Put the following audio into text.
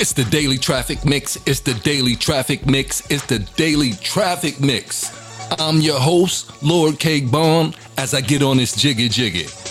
It's the Daily Traffic Mix. It's the Daily Traffic Mix. It's the Daily Traffic Mix. I'm your host, Lord K. Bond, as I get on this jiggy jiggy.